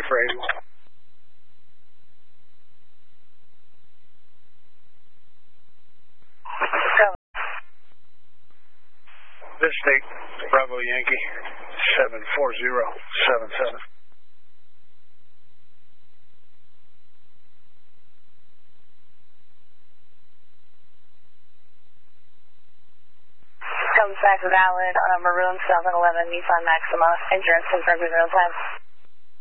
afraid. This state, Bravo Yankee, 74077. Comes back valid on a maroon 711 Nissan Maxima, endurance confirmed in real time.